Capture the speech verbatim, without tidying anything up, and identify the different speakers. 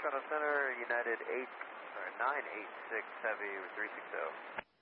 Speaker 1: Toronto Center, United eight, sorry, nine eight six Heavy three six zero.